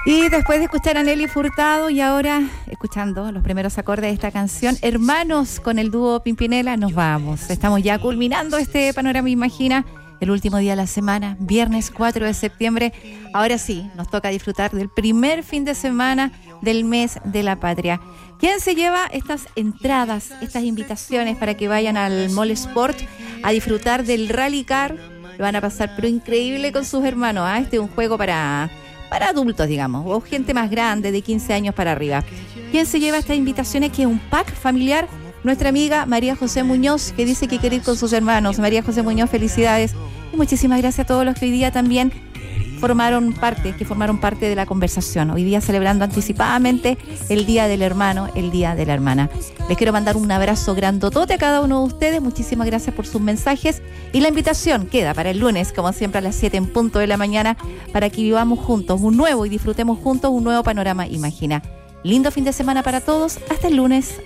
Y después de escuchar a Nelly Furtado y ahora escuchando los primeros acordes de esta canción, Hermanos con el dúo Pimpinela, nos vamos. Estamos ya culminando este Panorama Imagina, el último día de la semana, viernes 4 de septiembre. Ahora sí, nos toca disfrutar del primer fin de semana del mes de la patria. ¿Quién se lleva estas entradas, estas invitaciones para que vayan al Mall Sport a disfrutar del Rally Car? Lo van a pasar pero increíble con sus hermanos, ¿ah? Este es un juego para adultos, digamos, o gente más grande, de 15 años para arriba. ¿Quién se lleva estas invitaciones? Que es un pack familiar. Nuestra amiga María José Muñoz, que dice que quiere ir con sus hermanos. María José Muñoz, felicidades. Y muchísimas gracias a todos los que hoy día también formaron parte de la conversación. Hoy día celebrando anticipadamente el Día del Hermano, el Día de la Hermana. Les quiero mandar un abrazo grandotote a cada uno de ustedes. Muchísimas gracias por sus mensajes. Y la invitación queda para el lunes, como siempre, a las 7 en punto de la mañana, para que vivamos juntos un nuevo y disfrutemos juntos un nuevo Panorama Imagina. Lindo fin de semana para todos. Hasta el lunes.